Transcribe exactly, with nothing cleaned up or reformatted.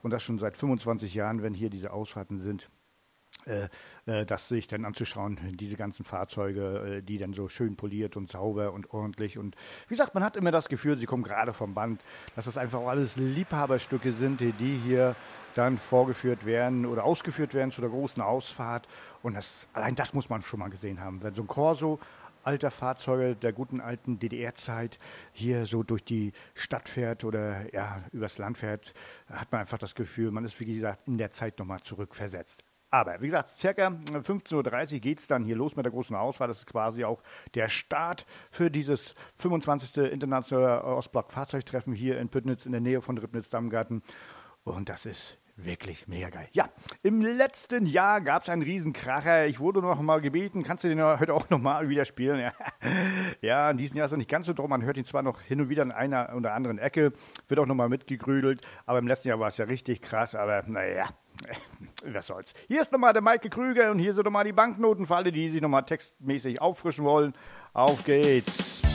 und das schon seit fünfundzwanzig Jahren, wenn hier diese Ausfahrten sind. Äh, äh, das sich dann anzuschauen, diese ganzen Fahrzeuge, äh, die dann so schön poliert und sauber und ordentlich und wie gesagt, man hat immer das Gefühl, sie kommen gerade vom Band, dass das einfach auch alles Liebhaberstücke sind, die, die hier dann vorgeführt werden oder ausgeführt werden zu der großen Ausfahrt und das, allein das muss man schon mal gesehen haben, wenn so ein Corso alter Fahrzeuge der guten alten D D R-Zeit hier so durch die Stadt fährt oder ja, übers Land fährt, hat man einfach das Gefühl, man ist wie gesagt in der Zeit nochmal zurückversetzt. Aber wie gesagt, circa fünfzehn Uhr dreißig geht es dann hier los mit der großen Ausfahrt. Das ist quasi auch der Start für dieses fünfundzwanzigste internationale Ostblock-Fahrzeugtreffen hier in Püttnitz in der Nähe von Ribnitz-Dammgarten. Und das ist wirklich mega geil. Ja, im letzten Jahr gab es einen Riesenkracher. Ich wurde noch mal gebeten, kannst du den heute auch noch mal wieder spielen? Ja, ja, in diesem Jahr ist er nicht ganz so drum. Man hört ihn zwar noch hin und wieder in einer oder anderen Ecke, wird auch noch mal mitgegrüdelt. Aber im letzten Jahr war es ja richtig krass. Aber naja, was soll's. Hier ist nochmal der Maike Krüger und hier sind nochmal die Banknoten für alle, die sich nochmal textmäßig auffrischen wollen. Auf geht's.